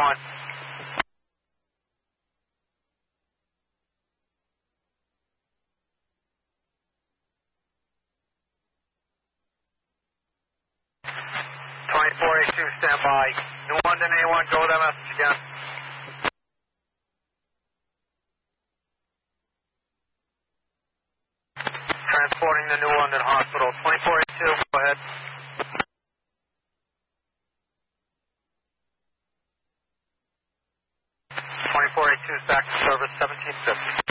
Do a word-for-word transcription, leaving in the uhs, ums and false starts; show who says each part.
Speaker 1: one. twenty-four eighty-two, stand by. New London A one, go with that message again. Transporting the New London Hospital. twenty-four eighty-two, go ahead. twenty-four eighty-two is back to service, seventeen fifty.